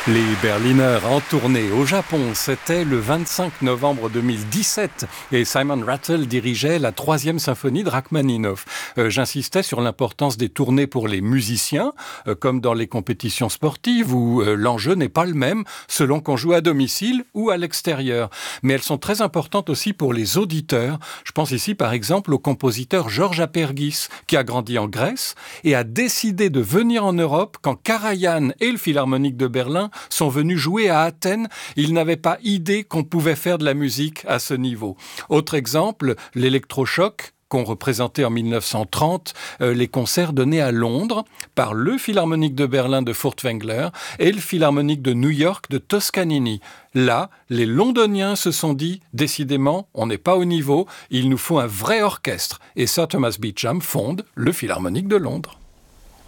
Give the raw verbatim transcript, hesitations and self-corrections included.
Les Berliners en tournée au Japon, c'était le vingt-cinq novembre deux mille dix-sept et Simon Rattle dirigeait la troisième symphonie de Rachmaninoff. Euh, j'insistais sur l'importance des tournées pour les musiciens, euh, comme dans les compétitions sportives où euh, l'enjeu n'est pas le même selon qu'on joue à domicile ou à l'extérieur. Mais elles sont très importantes aussi pour les auditeurs. Je pense ici par exemple au compositeur Georges Apergis qui a grandi en Grèce et a décidé de venir en Europe quand Karajan et le Philharmonique de Berlin sont venus jouer à Athènes. Ils n'avaient pas idée qu'on pouvait faire de la musique à ce niveau. Autre exemple, l'électrochoc qu'on représentait en mille neuf cent trente, euh, les concerts donnés à Londres par le Philharmonique de Berlin de Furtwängler et le Philharmonique de New York de Toscanini. Là, les Londoniens se sont dit, décidément, on n'est pas au niveau, il nous faut un vrai orchestre. Et Sir Thomas Beecham fonde le Philharmonique de Londres.